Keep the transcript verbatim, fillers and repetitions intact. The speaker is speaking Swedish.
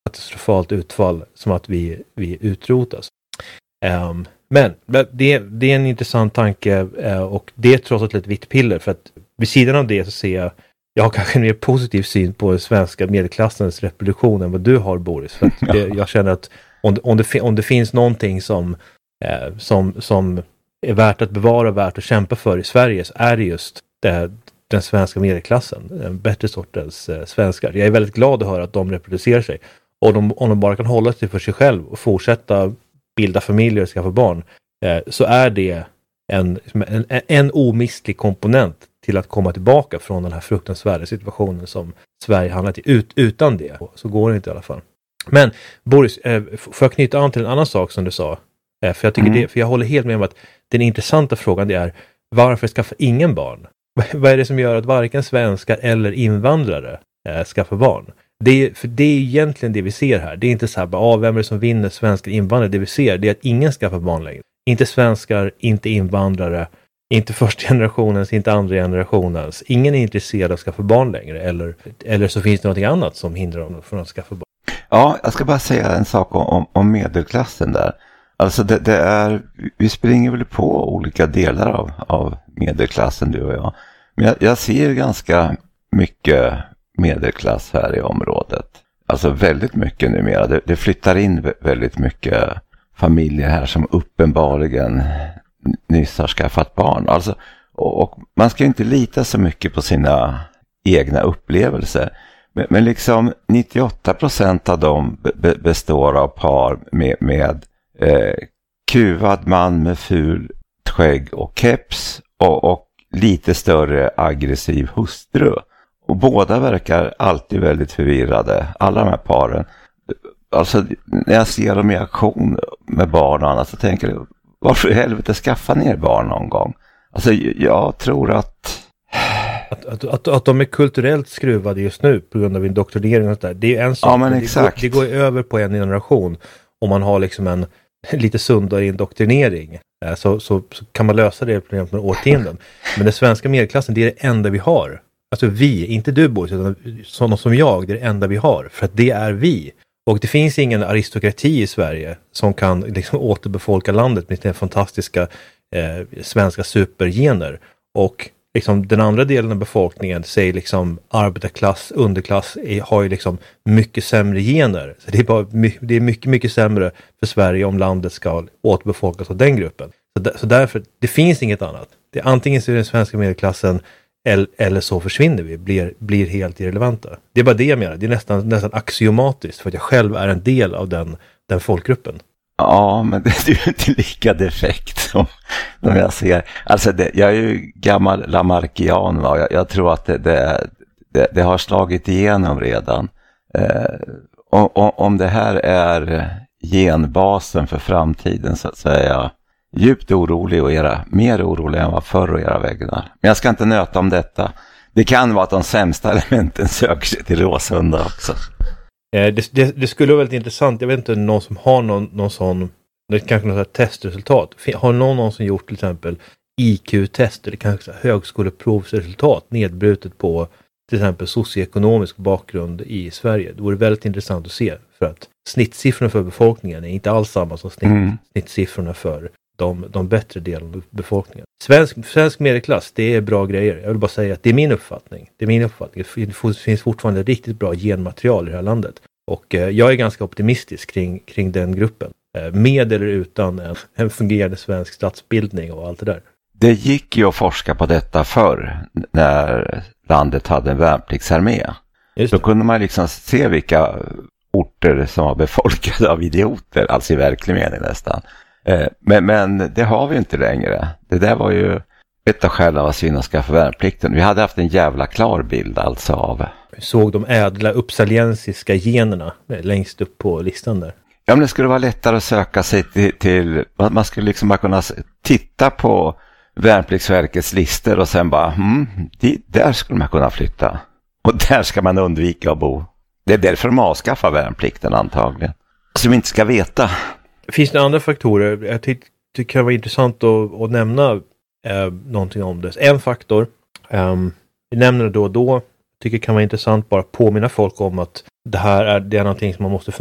katastrofalt utfall som att vi, vi utrotas. Um, men det, det är en intressant tanke uh, och det är trots allt ett vitt piller, för att vid sidan av det så ser jag jag har kanske en mer positiv syn på den svenska medelklassens reproduktion än vad du har, Boris. För att det, jag känner att om, om, det, om det finns någonting som, eh, som, som är värt att bevara, värt att kämpa för i Sverige, så är det just det, den svenska medelklassen. En bättre sortens eh, svenskar. Jag är väldigt glad att höra att de reproducerar sig. Och de, om de bara kan hålla sig för sig själv och fortsätta bilda familjer och skaffa barn, eh, så är det en, en, en omistlig komponent till att komma tillbaka från den här fruktansvärda situationen som Sverige hamnat i. Ut, utan det så går det inte i alla fall. Men Boris, eh, får jag knyta an till en annan sak som du sa? Eh, för jag tycker mm. det, för jag håller helt med om att den intressanta frågan det är, varför skaffar ingen barn? Vad är det som gör att varken svenskar eller invandrare eh, skaffar barn? Det är, för det är egentligen det vi ser här. Det är inte så här, bara, ah, vem är det som vinner, svenskar invandrare? Det vi ser, det är att ingen skaffar barn längre. Inte svenskar, inte invandrare, inte första generationens, inte andra generationens. Ingen är intresserad av att skaffa barn längre. Eller, eller så finns det något annat som hindrar dem från att skaffa barn. Ja, jag ska bara säga en sak om, om medelklassen där. Alltså det, det är, vi springer väl på olika delar av, av medelklassen, du och jag. Men jag, jag ser ganska mycket medelklass här i området. Alltså väldigt mycket numera. Det, det flyttar in väldigt mycket familjer här som uppenbarligen nyss har skaffat barn. Alltså, och, och man ska inte lita så mycket på sina egna upplevelser. Men, men liksom nittioåtta procent av dem be, består av par med, med eh, kuvad man med ful skägg och keps och, och lite större aggressiv hustru. Och båda verkar alltid väldigt förvirrade, alla de här paren. Alltså när jag ser dem i aktion med barn och annat så tänker jag, varför i helvete skaffa ner barn någon gång? Alltså jag tror att... Att, att, att, att de är kulturellt skruvade just nu på grund av indoktrinering och sådär, det är en sak. Ja, men exakt. Det går, det går över på en generation om man har liksom en lite sundare indoktrinering. Så, så, så kan man lösa det problemet med årtionden. Men den svenska medelklassen, det är det enda vi har. Alltså vi, inte du Boris, utan sådana som jag, det är det enda vi har. För att det är vi. Och det finns ingen aristokrati i Sverige som kan liksom återbefolka landet med sina fantastiska eh, svenska supergener. Och liksom den andra delen av befolkningen, säg liksom arbetarklass, underklass, är, har ju liksom mycket sämre gener. Så det är, bara, det är mycket, mycket sämre för Sverige om landet ska återbefolkas av den gruppen. Så, där, så därför, det finns inget annat. Det är antingen så är den svenska medelklassen eller, eller så försvinner vi, blir, blir helt irrelevanta. Det är bara det jag menar. Det är nästan, nästan axiomatiskt för att jag själv är en del av den, den folkgruppen. Ja, men det är ju inte lika defekt som, som jag ser. Alltså det, jag är ju gammal lamarckian, va? Jag, jag tror att det, det, det, det har slagit igenom redan. Eh, och, och, om det här är genbasen för framtiden så, så är jag djupt orolig och era mer orolig än vad förr och era vägnar. Men jag ska inte nöta om detta. Det kan vara att de sämsta elementen söker sig till Råsunda också. Det, det, det skulle vara väldigt intressant. Jag vet inte någon som har någon, någon sån, det kanske något testresultat. Har någon, någon som gjort till exempel I Q-test eller kanske högskoleprovsresultat nedbrutet på till exempel socioekonomisk bakgrund i Sverige? Det vore väldigt intressant att se, för att snittsiffrorna för befolkningen är inte alls samma som snitt, mm. snittsiffrorna för de, de bättre delarna av befolkningen. Svensk, svensk medelklass, det är bra grejer. Jag vill bara säga att det är min uppfattning. Det är min uppfattning. Det finns fortfarande riktigt bra genmaterial i det här landet. Och eh, jag är ganska optimistisk kring, kring den gruppen. Eh, med eller utan en, en fungerande svensk statsbildning och allt det där. Det gick ju att forska på detta förr när landet hade en värnpliktsarmé. Då kunde man liksom se vilka orter som var befolkade av idioter, alltså i verklig mening nästan. Men, men det har vi inte längre. Det där var ju ett av skälen av att syna skaffa värnplikten. Vi hade haft en jävla klar bild alltså av... Vi såg de ädla uppsaliensiska generna längst upp på listan där. Ja, men det skulle vara lättare att söka sig till... till man skulle liksom bara kunna titta på Värnpliktsverkets listor och sen bara, hmm, dit, där skulle man kunna flytta. Och där ska man undvika att bo. Det är därför de avskaffar värnplikten antagligen. Som vi inte ska veta. Finns det andra faktorer? Jag tycker det kan vara intressant att, att nämna eh, någonting om det. En faktor, eh, vi nämner det då och då, tycker det kan vara intressant bara påminna folk om att det här är, det är någonting som man måste